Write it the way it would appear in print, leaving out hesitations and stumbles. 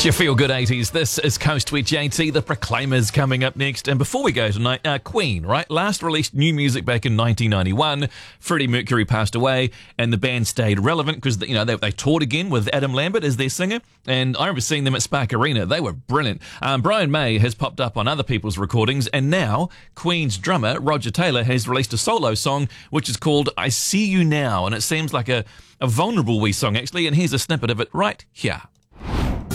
It's your Feel Good 80s. This is Coast with JT. The Proclaimers coming up next. And before we go tonight, Queen, right? Last released new music back in 1991. Freddie Mercury passed away, and the band stayed relevant because they toured again with Adam Lambert as their singer. And I remember seeing them at Spark Arena. They were brilliant. Brian May has popped up on other people's recordings, and now Queen's drummer Roger Taylor has released a solo song which is called I See You Now, and it seems like a vulnerable wee song actually. And here's a snippet of it right here.